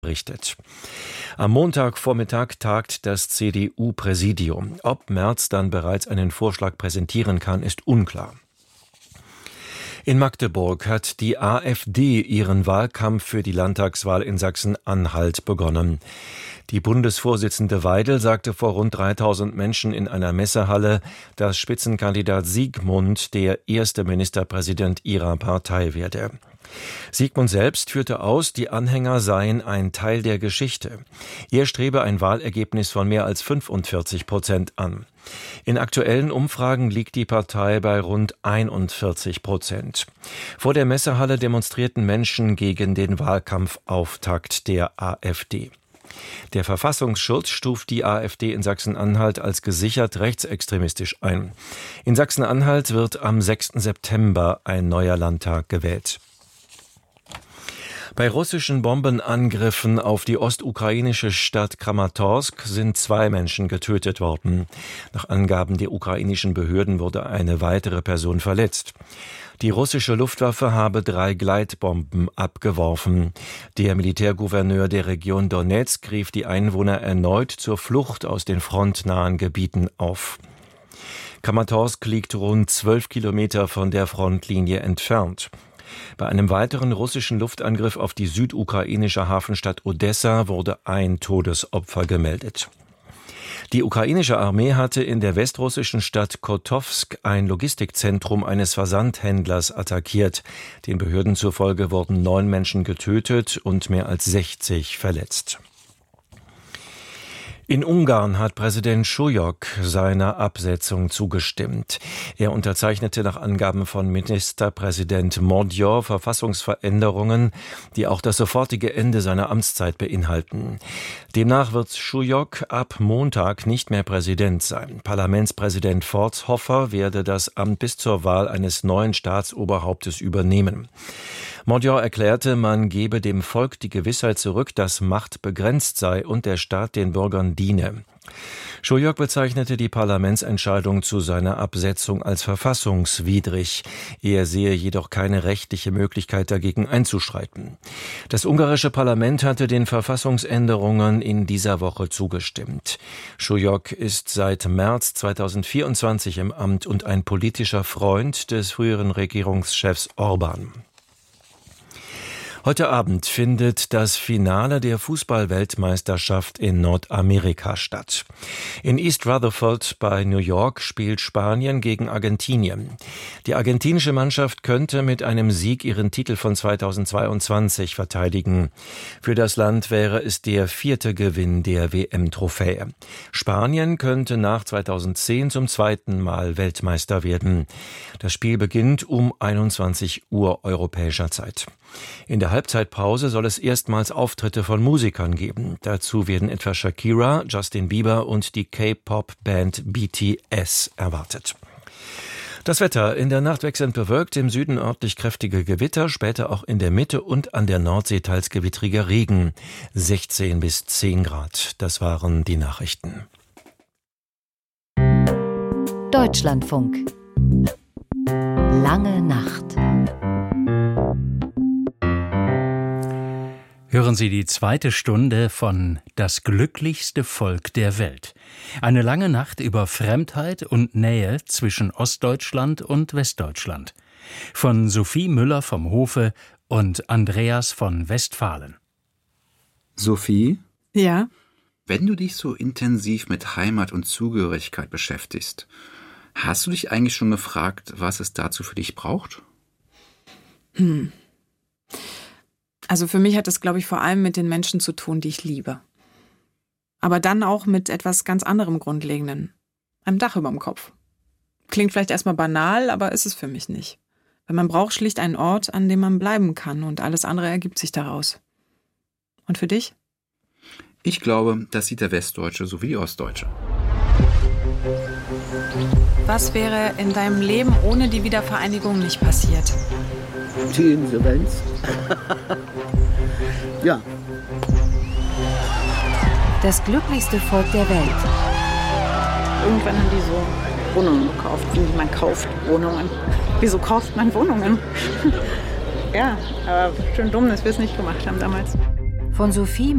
berichtet. Am Montagvormittag tagt das CDU-Präsidium. Ob Merz dann bereits einen Vorschlag präsentieren kann, ist unklar. In Magdeburg hat die AfD ihren Wahlkampf für die Landtagswahl in Sachsen-Anhalt begonnen. Die Bundesvorsitzende Weidel sagte vor rund 3000 Menschen in einer Messehalle, dass Spitzenkandidat Siegmund der erste Ministerpräsident ihrer Partei werde. Siegmund selbst führte aus, die Anhänger seien ein Teil der Geschichte. Er strebe ein Wahlergebnis von mehr als 45% an. In aktuellen Umfragen liegt die Partei bei rund 41%. Vor der Messehalle demonstrierten Menschen gegen den Wahlkampfauftakt der AfD. Der Verfassungsschutz stuft die AfD in Sachsen-Anhalt als gesichert rechtsextremistisch ein. In Sachsen-Anhalt wird am 6. September ein neuer Landtag gewählt. Bei russischen Bombenangriffen auf die ostukrainische Stadt Kramatorsk sind 2 Menschen getötet worden. Nach Angaben der ukrainischen Behörden wurde eine weitere Person verletzt. Die russische Luftwaffe habe 3 Gleitbomben abgeworfen. Der Militärgouverneur der Region Donezk rief die Einwohner erneut zur Flucht aus den frontnahen Gebieten auf. Kramatorsk liegt rund 12 Kilometer von der Frontlinie entfernt. Bei einem weiteren russischen Luftangriff auf die südukrainische Hafenstadt Odessa wurde ein Todesopfer gemeldet. Die ukrainische Armee hatte in der westrussischen Stadt Kotowsk ein Logistikzentrum eines Versandhändlers attackiert. Den Behörden zufolge wurden 9 Menschen getötet und mehr als 60 verletzt. In Ungarn hat Präsident Schujok seiner Absetzung zugestimmt. Er unterzeichnete nach Angaben von Ministerpräsident Magyar Verfassungsveränderungen, die auch das sofortige Ende seiner Amtszeit beinhalten. Demnach wird Schujok ab Montag nicht mehr Präsident sein. Parlamentspräsident Forsthofer werde das Amt bis zur Wahl eines neuen Staatsoberhauptes übernehmen. Magyar erklärte, man gebe dem Volk die Gewissheit zurück, dass Macht begrenzt sei und der Staat den Bürgern diene. Schujok bezeichnete die Parlamentsentscheidung zu seiner Absetzung als verfassungswidrig. Er sehe jedoch keine rechtliche Möglichkeit, dagegen einzuschreiten. Das ungarische Parlament hatte den Verfassungsänderungen in dieser Woche zugestimmt. Schujok ist seit März 2024 im Amt und ein politischer Freund des früheren Regierungschefs Orbán. Heute Abend findet das Finale der Fußball-Weltmeisterschaft in Nordamerika statt. In East Rutherford bei New York spielt Spanien gegen Argentinien. Die argentinische Mannschaft könnte mit einem Sieg ihren Titel von 2022 verteidigen. Für das Land wäre es der 4. Gewinn der WM-Trophäe. Spanien könnte nach 2010 zum 2. Mal Weltmeister werden. Das Spiel beginnt um 21 Uhr europäischer Zeit. In der Halbzeitpause soll es erstmals Auftritte von Musikern geben. Dazu werden etwa Shakira, Justin Bieber und die K-Pop-Band BTS erwartet. Das Wetter: in der Nacht wechselnd bewölkt, im Süden örtlich kräftige Gewitter, später auch in der Mitte und an der Nordsee teils gewittriger Regen. 16 bis 10 Grad. Das waren die Nachrichten. Deutschlandfunk. Lange Nacht. Hören Sie die 2. Stunde von Das glücklichste Volk der Welt. Eine lange Nacht über Fremdheit und Nähe zwischen Ostdeutschland und Westdeutschland. Von Sophie Müller vom Hofe und Andreas von Westfalen. Sophie? Ja? Wenn du dich so intensiv mit Heimat und Zugehörigkeit beschäftigst, hast du dich eigentlich schon gefragt, was es dazu für dich braucht? Also für mich hat es, glaube ich, vor allem mit den Menschen zu tun, die ich liebe. Aber dann auch mit etwas ganz anderem Grundlegenden. Einem Dach über dem Kopf. Klingt vielleicht erstmal banal, aber ist es für mich nicht. Weil man braucht schlicht einen Ort, an dem man bleiben kann und alles andere ergibt sich daraus. Und für dich? Ich glaube, das sieht der Westdeutsche so wie die Ostdeutsche. Was wäre in deinem Leben ohne die Wiedervereinigung nicht passiert? Die Insolvenz. Ja. Das glücklichste Volk der Welt. Irgendwann haben die so Wohnungen gekauft. Man kauft Wohnungen. Wieso kauft man Wohnungen? Ja, aber schön dumm, dass wir es nicht gemacht haben damals. Von Sophie